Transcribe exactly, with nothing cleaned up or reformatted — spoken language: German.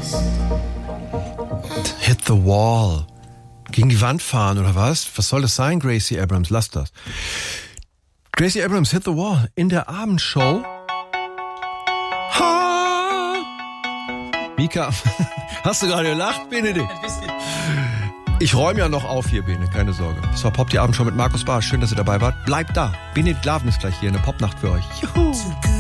Hit the wall. Gegen die Wand fahren oder was? Was soll das sein, Gracie Abrams? Lass das. Gracie Abrams, Hit the Wall in der Abendshow. Ha! Mika, hast du gerade gelacht, Benedikt? Ein bisschen. Ich räume ja noch auf hier, Bene, keine Sorge. Das war Pop die Abendshow mit Markus Barsch. Schön, dass ihr dabei wart. Bleibt da. Benedikt Laven ist gleich hier, eine Popnacht für euch. Juhu!